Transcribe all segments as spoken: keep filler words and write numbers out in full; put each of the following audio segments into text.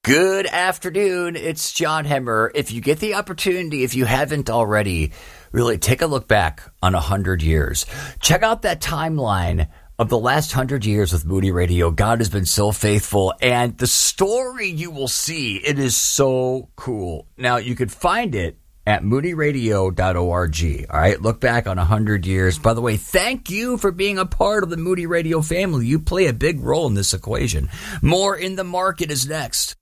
Good afternoon. It's John Hemmer. If you get the opportunity, if you haven't already, really take a look back on a hundred years. Check out that timeline of the last hundred years with Moody Radio. God has been so faithful, and the story you will see, it is so cool. Now, you can find it at moody radio dot org. All right, look back on a hundred years. By the way, thank you for being a part of the Moody Radio family. You play a big role in this equation. More in the Market is next.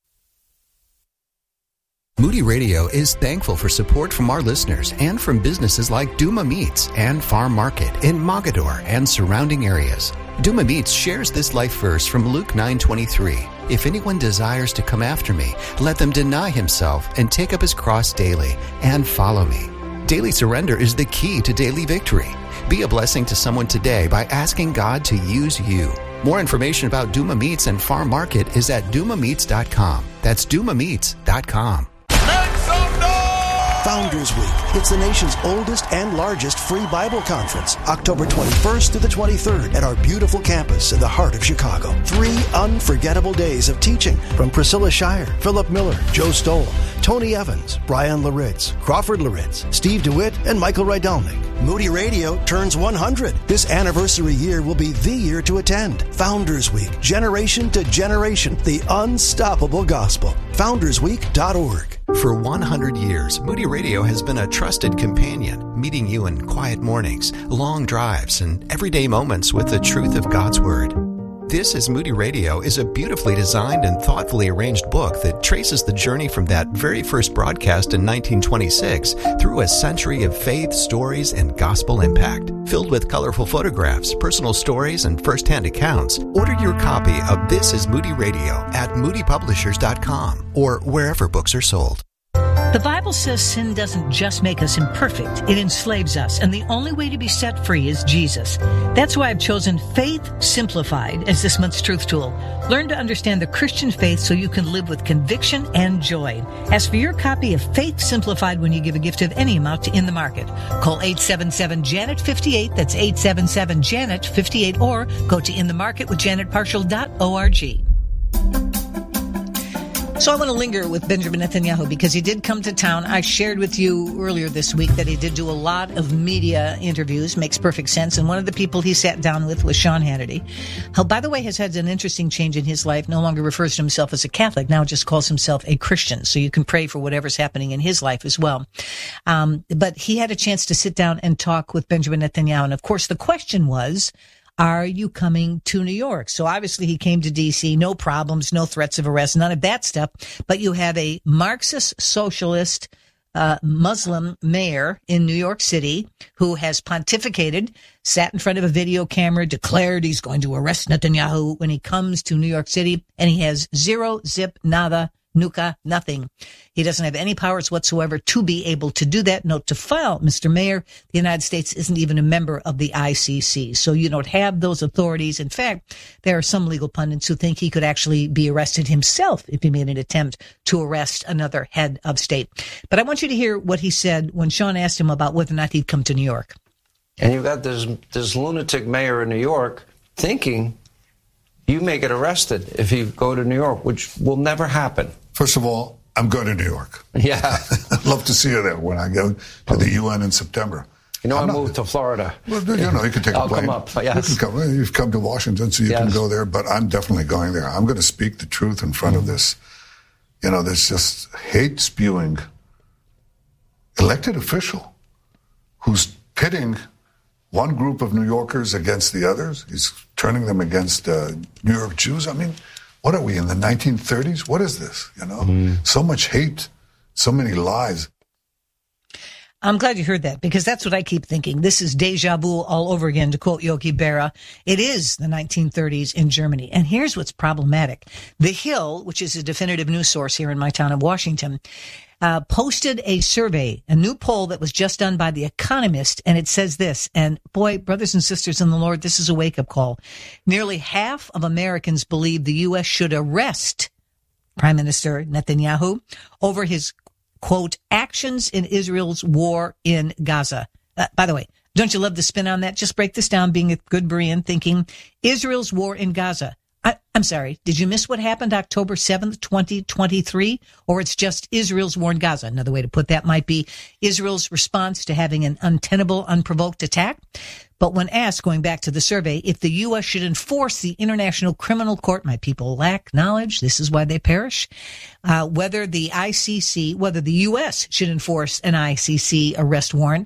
Moody Radio is thankful for support from our listeners and from businesses like Duma Meats and Farm Market in Mogadore and surrounding areas. Duma Meats shares this life verse from Luke nine twenty-three. If anyone desires to come after me, let them deny himself and take up his cross daily and follow me. Daily surrender is the key to daily victory. Be a blessing to someone today by asking God to use you. More information about Duma Meats and Farm Market is at duma meats dot com. That's duma meats dot com. Founders Week. It's the nation's oldest and largest free Bible conference, October twenty-first to the twenty-third at our beautiful campus in the heart of Chicago. Three unforgettable days of teaching from Priscilla Shire, Philip Miller, Joe Stoll, Tony Evans, Brian Laritz, Crawford Laritz, Steve DeWitt, and Michael Rydelnik. Moody Radio turns one hundred. This anniversary year will be the year to attend. Founders Week, generation to generation, the unstoppable gospel. founders week dot org. For one hundred years, Moody Radio has been a trusted companion, meeting you in quiet mornings, long drives, and everyday moments with the truth of God's Word. This is Moody Radio is a beautifully designed and thoughtfully arranged book that traces the journey from that very first broadcast in nineteen twenty-six through a century of faith, stories, and gospel impact. Filled with colorful photographs, personal stories, and first-hand accounts, order your copy of This is Moody Radio at moody publishers dot com or wherever books are sold. The Bible says sin doesn't just make us imperfect, it enslaves us, and the only way to be set free is Jesus. That's why I've chosen Faith Simplified as this month's truth tool. Learn to understand the Christian faith so you can live with conviction and joy. Ask for your copy of Faith Simplified when you give a gift of any amount to In the Market. Call eight seven seven Janet fifty-eight, that's eight seven seven Janet fifty-eight, or go to in the market with janet partial dot org. So I want to linger with Benjamin Netanyahu because he did come to town. I shared with you earlier this week that he did do a lot of media interviews. Makes perfect sense. And one of the people he sat down with was Sean Hannity, who, by the way, has had an interesting change in his life. No longer refers to himself as a Catholic. Now just calls himself a Christian. So you can pray for whatever's happening in his life as well. Um, but he had a chance to sit down and talk with Benjamin Netanyahu. And, of course, the question was, are you coming to New York? So obviously he came to D C, no problems, no threats of arrest, none of that stuff. But you have a Marxist socialist uh, Muslim mayor in New York City who has pontificated, sat in front of a video camera, declared he's going to arrest Netanyahu when he comes to New York City, and he has zero, zip, nada, nuka, nothing. He doesn't have any powers whatsoever to be able to do that. Note to file, Mister Mayor, the United States isn't even a member of the I C C, so you don't have those authorities. In fact, there are some legal pundits who think he could actually be arrested himself if he made an attempt to arrest another head of state. But I want you to hear what he said when Sean asked him about whether or not he'd come to New York. And you've got this, this lunatic mayor in New York thinking you may get arrested if you go to New York, which will never happen. First of all, I'm going to New York. Yeah. I'd love to see you there when I go to the U N in September. You know, I'm I not, moved to Florida. Well, you know, you can take I'll a plane. come up, yes. You can come, you've come to Washington, so you yes. can go there, but I'm definitely going there. I'm going to speak the truth in front mm-hmm. of this. You know, there's just hate-spewing elected official who's pitting one group of New Yorkers against the others. He's turning them against uh, New York Jews. I mean, what are we, in the nineteen thirties? What is this, you know? Mm. So much hate, so many lies. I'm glad you heard that, because that's what I keep thinking. This is deja vu all over again, to quote Yogi Berra. It is the nineteen thirties in Germany. And here's what's problematic. The Hill, which is a definitive news source here in my town of Washington, Uh, posted a survey, a new poll that was just done by The Economist, and it says this, and boy, brothers and sisters in the Lord, this is a wake-up call. Nearly half of Americans believe the U S should arrest Prime Minister Netanyahu over his, quote, actions in Israel's war in Gaza. Uh, by the way, don't you love the spin on that? Just break this down, being a good Berean, thinking Israel's war in Gaza. I, I'm sorry, did you miss what happened October seventh, twenty twenty-three? Or it's just Israel's warned Gaza? Another way to put that might be Israel's response to having an untenable, unprovoked attack. But when asked, going back to the survey, if the U S should enforce the International Criminal Court, my people lack knowledge. This is why they perish. Uh, whether the I C C, whether the U S should enforce an I C C arrest warrant,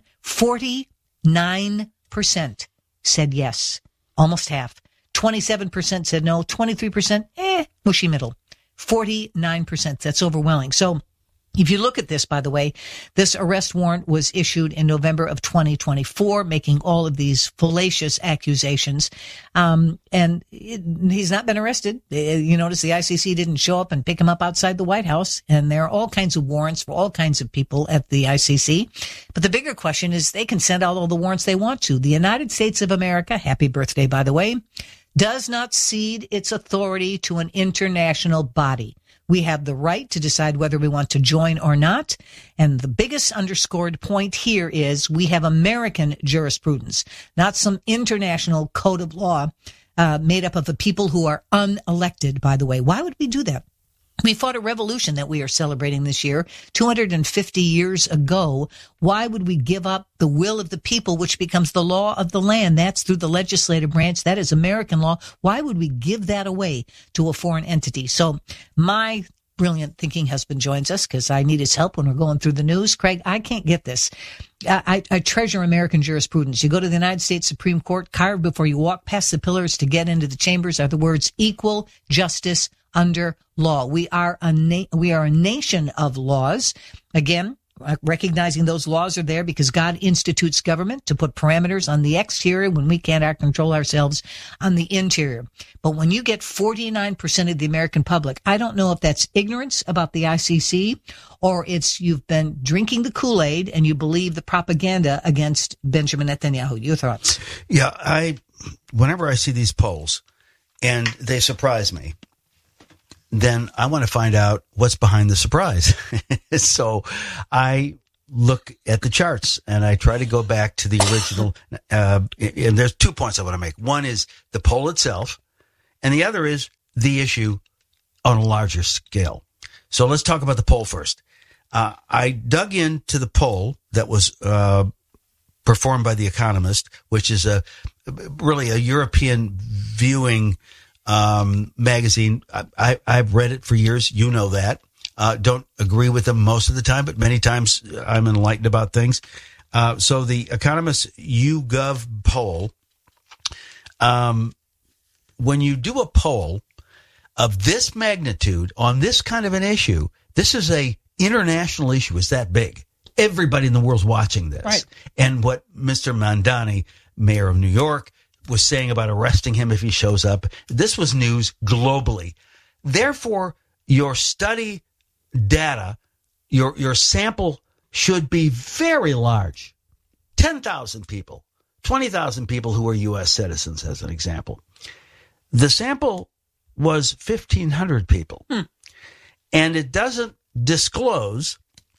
forty-nine percent said yes. Almost half. twenty-seven percent said no. twenty-three percent, eh, mushy middle. forty-nine percent. That's overwhelming. So if you look at this, by the way, this arrest warrant was issued in November of twenty twenty-four, making all of these fallacious accusations. Um, and it, he's not been arrested. You notice the I C C didn't show up and pick him up outside the White House. And there are all kinds of warrants for all kinds of people at the I C C. But the bigger question is they can send out all the warrants they want to. The United States of America, happy birthday, by the way, does not cede its authority to an international body. We have the right to decide whether we want to join or not. And the biggest underscored point here is we have American jurisprudence, not some international code of law uh, made up of the people who are unelected, by the way. Why would we do that? We fought a revolution that we are celebrating this year, two hundred fifty years ago. Why would we give up the will of the people, which becomes the law of the land? That's through the legislative branch. That is American law. Why would we give that away to a foreign entity? So my brilliant thinking husband joins us because I need his help when we're going through the news. Craig, I can't get this. I, I treasure American jurisprudence. You go to the United States Supreme Court, carved before you walk past the pillars to get into the chambers are the words equal justice under law. We are a na- we are a nation of laws. Again, recognizing those laws are there because God institutes government to put parameters on the exterior when we can't act control ourselves on the interior. But when you get forty-nine percent of the American public, I don't know if that's ignorance about the I C C or it's you've been drinking the Kool-Aid and you believe the propaganda against Benjamin Netanyahu. Your thoughts? Yeah, I whenever I see these polls and they surprise me, then I want to find out what's behind the surprise. So I look at the charts and I try to go back to the original. Uh, and there's two points I want to make. One is the poll itself, and the other is the issue on a larger scale. So let's talk about the poll first. Uh, I dug into the poll that was uh, performed by The Economist, which is a really a European viewing Um, magazine. I, I, I've read it for years. You know that. Uh, don't agree with them most of the time, but many times I'm enlightened about things. Uh, so the Economist YouGov poll, um, when you do a poll of this magnitude on this kind of an issue, this is a international issue. It's that big. Everybody in the world's watching this. Right. And what Mister Mamdani, mayor of New York, was saying about arresting him if he shows up. This was news globally. Therefore, your study data, your your sample should be very large. ten thousand people, twenty thousand people who are U S citizens, as an example. The sample was fifteen hundred people. Hmm. And it doesn't disclose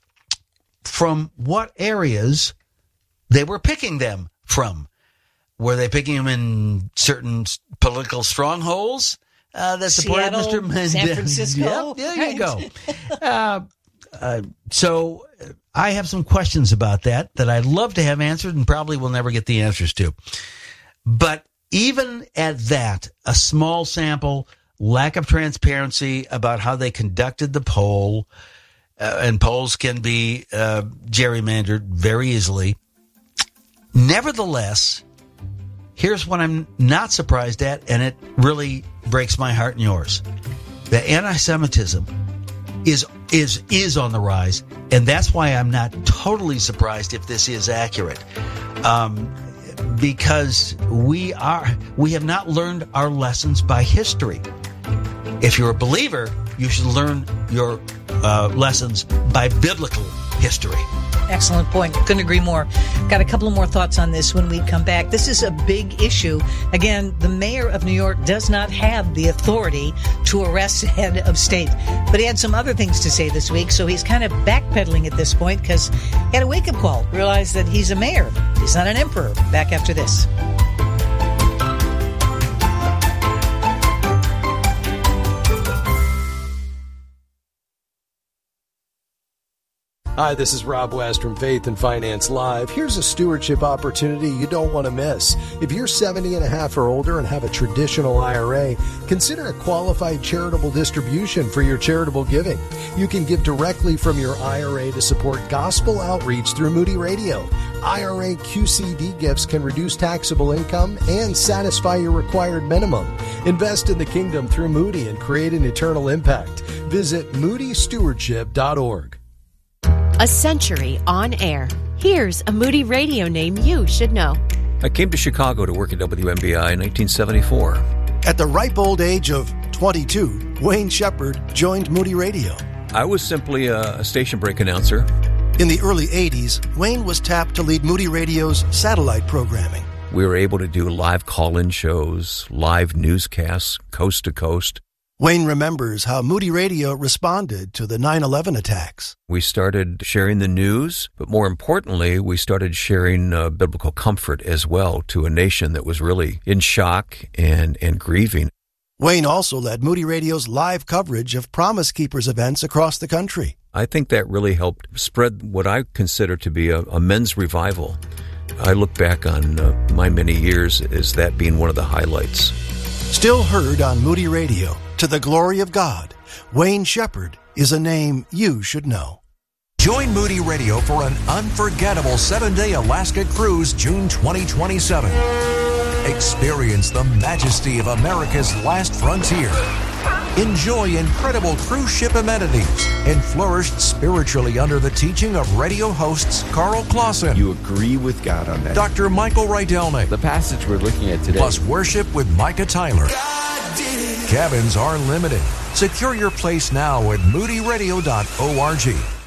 from what areas they were picking them from. Were they picking them in certain political strongholds uh, that supported Seattle, Mister San Francisco? Yep, there you go. uh, uh, so I have some questions about that that I'd love to have answered and probably will never get the answers to. But even at that, a small sample, lack of transparency about how they conducted the poll, uh, and polls can be uh, gerrymandered very easily. Nevertheless, here's what I'm not surprised at, and it really breaks my heart and yours. The anti-Semitism is is is on the rise, and that's why I'm not totally surprised if this is accurate, um, because we are we have not learned our lessons by history. If you're a believer, you should learn your uh, lessons by biblical history. Excellent point. Couldn't agree more. Got a couple of more thoughts on this when we come back. This is a big issue. Again, the mayor of New York does not have the authority to arrest a head of state. But he had some other things to say this week, so he's kind of backpedaling at this point because he had a wake-up call, realized that he's a mayor. He's not an emperor. Back after this. Hi, this is Rob West from Faith and Finance Live. Here's a stewardship opportunity you don't want to miss. If you're seventy and a half or older and have a traditional I R A, consider a qualified charitable distribution for your charitable giving. You can give directly from your I R A to support gospel outreach through Moody Radio. I R A Q C D gifts can reduce taxable income and satisfy your required minimum. Invest in the kingdom through Moody and create an eternal impact. Visit moody stewardship dot org. A century on air. Here's a Moody Radio name you should know. I came to Chicago to work at W M B I in nineteen seventy-four. At the ripe old age of twenty-two, Wayne Shepherd joined Moody Radio. I was simply a, a station break announcer. In the early eighties, Wayne was tapped to lead Moody Radio's satellite programming. We were able to do live call-in shows, live newscasts, coast to coast. Wayne remembers how Moody Radio responded to the nine eleven attacks. We started sharing the news, but more importantly, we started sharing uh, biblical comfort as well to a nation that was really in shock and, and grieving. Wayne also led Moody Radio's live coverage of Promise Keepers events across the country. I think that really helped spread what I consider to be a, a men's revival. I look back on uh, my many years as that being one of the highlights. Still heard on Moody Radio, to the glory of God, Wayne Shepherd is a name you should know. Join Moody Radio for an unforgettable seven-day Alaska cruise June twenty twenty-seven. Experience the majesty of America's last frontier. Enjoy incredible cruise ship amenities and flourish spiritually under the teaching of radio hosts Carl Clausen. You agree with God on that. Doctor Michael Rydelnik. The passage we're looking at today. Plus worship with Micah Tyler. Cabins are limited. Secure your place now at moody radio dot org.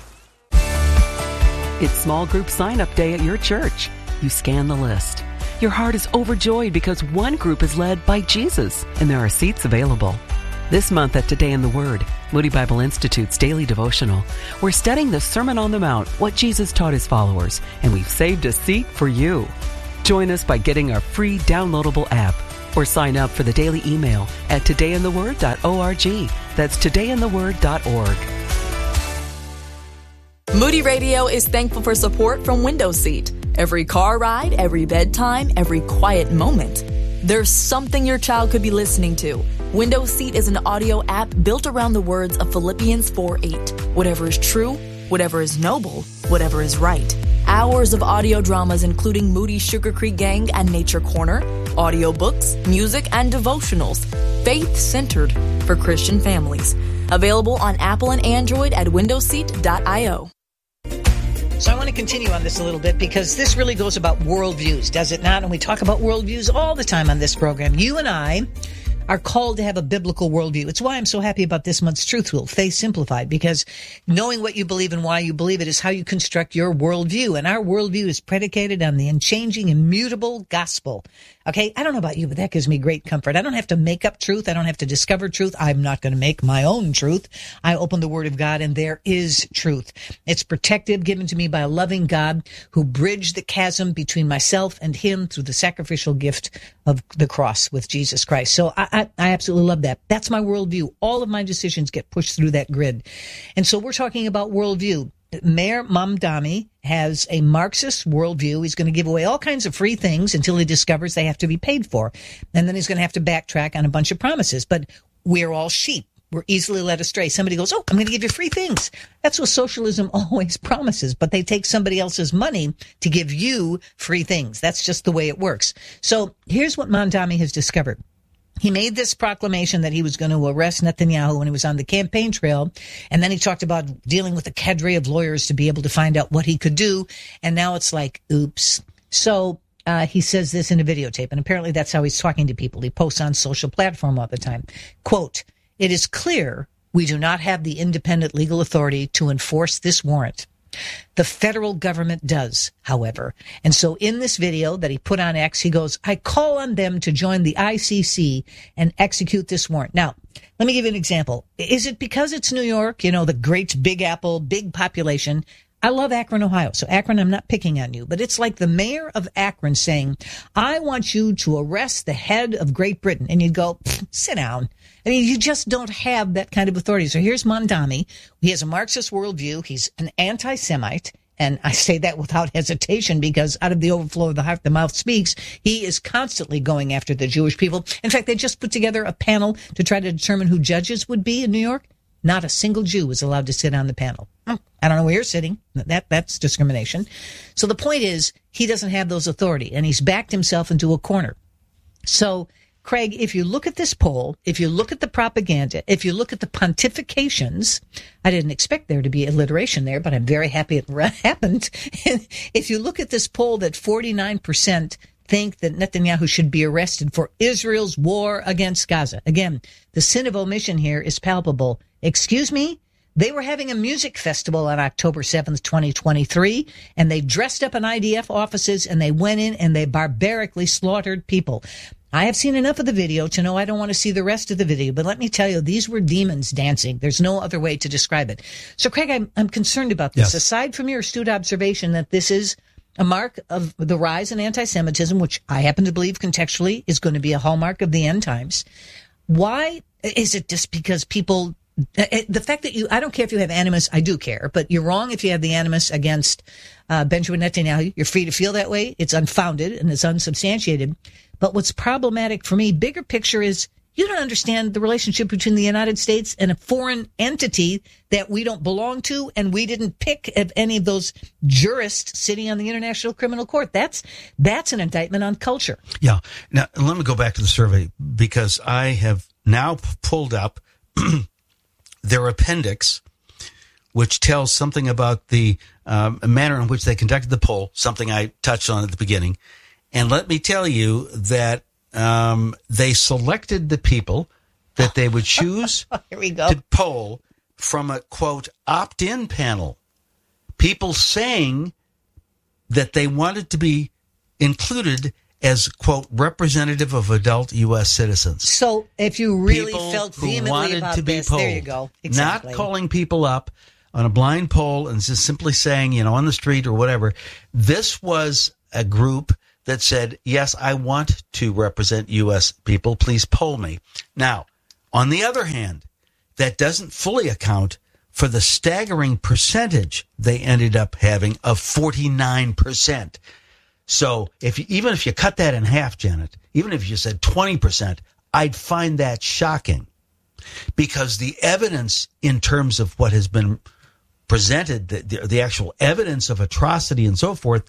It's small group sign-up day at your church. You scan the list. Your heart is overjoyed because one group is led by Jesus, and there are seats available. This month at Today in the Word, Moody Bible Institute's daily devotional, we're studying the Sermon on the Mount, what Jesus taught his followers, and we've saved a seat for you. Join us by getting our free downloadable app or sign up for the daily email at today in the word dot org. That's today in the word dot org. Moody Radio is thankful for support from Window Seat. Every car ride, every bedtime, every quiet moment, there's something your child could be listening to. Window Seat is an audio app built around the words of Philippians four eight. Whatever is true, whatever is noble, whatever is right. Hours of audio dramas including Moody's Sugar Creek Gang and Nature Corner, audiobooks, music, and devotionals, faith-centered for Christian families. Available on Apple and Android at window seat dot io. So I want to continue on this a little bit because this really goes about worldviews, does it not? And we talk about worldviews all the time on this program. You and I are called to have a biblical worldview. It's why I'm so happy about this month's Truth Wheel, Faith Simplified, because knowing what you believe and why you believe it is how you construct your worldview. And our worldview is predicated on the unchanging, immutable gospel. Okay, I don't know about you, but that gives me great comfort. I don't have to make up truth. I don't have to discover truth. I'm not going to make my own truth. I open the Word of God, and there is truth. It's protective, given to me by a loving God who bridged the chasm between myself and Him through the sacrificial gift of the cross with Jesus Christ. So I, I, I absolutely love that. That's my worldview. All of my decisions get pushed through that grid. And so we're talking about worldview. Mayor Mamdani has a Marxist worldview. He's going to give away all kinds of free things until he discovers they have to be paid for. And then he's going to have to backtrack on a bunch of promises. But we're all sheep. We're easily led astray. Somebody goes, oh, I'm going to give you free things. That's what socialism always promises. But they take somebody else's money to give you free things. That's just the way it works. So here's what Mamdani has discovered. He made this proclamation that he was going to arrest Netanyahu when he was on the campaign trail. And then he talked about dealing with a cadre of lawyers to be able to find out what he could do. And now it's like, oops. So uh, he says this in a videotape. And apparently that's how he's talking to people. He posts on social platform all the time. Quote, "It is clear we do not have the independent legal authority to enforce this warrant. The federal government does, however." And so in this video that he put on X, he goes, "I call on them to join the I C C and execute this warrant." Now, let me give you an example. Is it because it's New York, you know, the great Big Apple, big population? I love Akron, Ohio. So Akron, I'm not picking on you, but it's like the mayor of Akron saying, I want you to arrest the head of Great Britain. And you go, sit down. I mean, you just don't have that kind of authority. So here's Mamdani. He has a Marxist worldview. He's an anti-Semite. And I say that without hesitation because out of the overflow of the heart, the mouth speaks. He is constantly going after the Jewish people. In fact, they just put together a panel to try to determine who judges would be in New York. Not a single Jew was allowed to sit on the panel. I don't know where you're sitting. That That's discrimination. So the point is, he doesn't have those authority, and he's backed himself into a corner. So, Craig, if you look at this poll, if you look at the propaganda, if you look at the pontifications, I didn't expect there to be alliteration there, but I'm very happy it happened. If you look at this poll that forty-nine percent think that Netanyahu should be arrested for Israel's war against Gaza. Again, the sin of omission here is palpable. Excuse me? They were having a music festival on October seventh, twenty twenty-three, and they dressed up in I D F offices, and they went in and they barbarically slaughtered people. I have seen enough of the video to know I don't want to see the rest of the video, but let me tell you, these were demons dancing. There's no other way to describe it. So, Craig, I'm, I'm concerned about this. Yes. Aside from your astute observation that this is a mark of the rise in anti-Semitism, which I happen to believe contextually is going to be a hallmark of the end times, why is it just because people... The fact that you, I don't care if you have animus, I do care, but you're wrong if you have the animus against uh, Benjamin Netanyahu. You're free to feel that way. It's unfounded and it's unsubstantiated. But what's problematic for me, bigger picture, is you don't understand the relationship between the United States and a foreign entity that we don't belong to, and we didn't pick at any of those jurists sitting on the International Criminal Court. That's that's an indictment on culture. Yeah. Now, let me go back to the survey, because I have now pulled up their appendix, which tells something about the um, manner in which they conducted the poll, something I touched on at the beginning. And let me tell you that um, they selected the people that they would choose Here we go. to poll from a, quote, opt-in panel. People saying that they wanted to be included as, quote, representative of adult U S citizens. So if you really people felt who vehemently wanted about to be this, polled, there you go. Exactly. Not calling people up on a blind poll and just simply saying, you know, on the street or whatever. This was a group that said, yes, I want to represent U S people. Please poll me. Now, on the other hand, that doesn't fully account for the staggering percentage they ended up having of forty-nine percent. So if you, even if you cut that in half, Janet, even if you said twenty percent, I'd find that shocking, because the evidence in terms of what has been presented, the, the, the actual evidence of atrocity and so forth,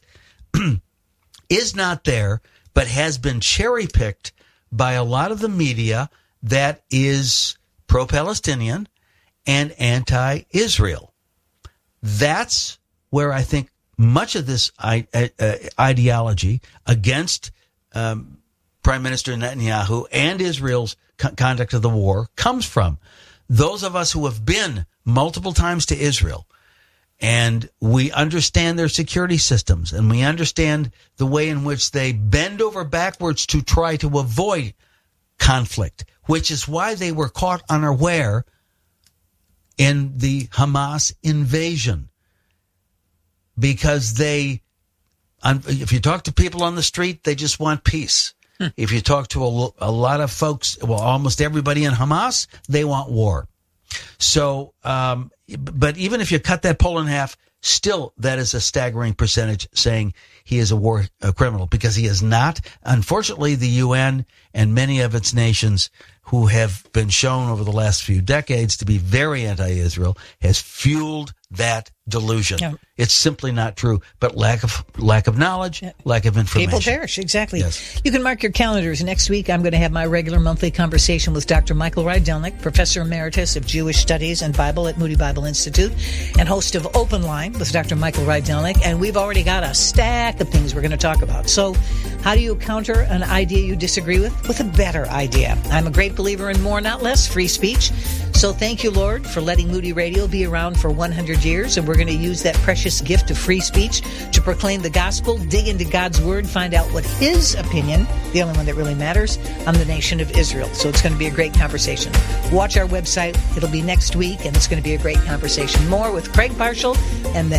is not there, but has been cherry-picked by a lot of the media that is pro-Palestinian and anti-Israel. That's where I think much of this I, uh, ideology against um, Prime Minister Netanyahu and Israel's co- conduct of the war comes from. Those of us who have been multiple times to Israel, and we understand their security systems, and we understand the way in which they bend over backwards to try to avoid conflict, which is why they were caught unaware in the Hamas invasion. Because they, if you talk to people on the street, they just want peace. Hmm. If you talk to a, a lot of folks, well, almost everybody in Hamas, they want war. So, um, but even if you cut that poll in half, still that is a staggering percentage saying he is a war a criminal, because he is not. Unfortunately, the U N and many of its nations who have been shown over the last few decades to be very anti-Israel has fueled that delusion. Yeah. It's simply not true, but lack of lack of knowledge, yeah. lack of information. People perish, exactly. Yes. You can mark your calendars. Next week, I'm going to have my regular monthly conversation with Doctor Michael Rydelnik, Professor Emeritus of Jewish Studies and Bible at Moody Bible Institute, and host of Open Line with Doctor Michael Rydelnik. And we've already got a stack of things we're going to talk about. So how do you counter an idea you disagree with with a better idea? I'm a great believer in more, not less, free speech. So thank you, Lord, for letting Moody Radio be around for one hundred years, and we're going to use that precious gift of free speech to proclaim the gospel, dig into God's word, find out what his opinion, the only one that really matters, on the nation of Israel. So it's going to be a great conversation. Watch our website. It'll be next week, and it's going to be a great conversation. More with Craig Parshall and the